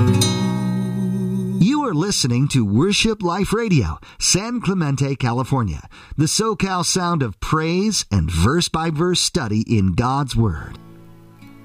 You are listening to Worship Life Radio, San Clemente, California, the SoCal sound of praise and verse-by-verse study in God's Word.